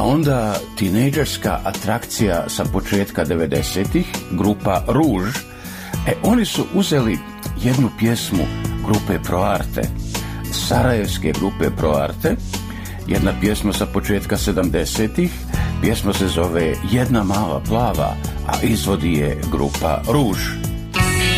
onda tinejdžerska atrakcija sa početka 90-ih, grupa Ruž. Oni su uzeli jednu pjesmu grupe Proarte, sarajevske grupe Proarte, jedna pjesma sa početka 70-ih, pjesma se zove Jedna mala plava, a izvodi je grupa Ruž.